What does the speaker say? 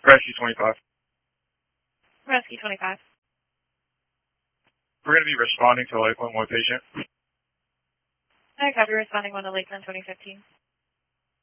Rescue 25. Rescue 25. We're going to be responding to a Lakeland 1 patient. I copy, responding 1 to Lakeland 2015.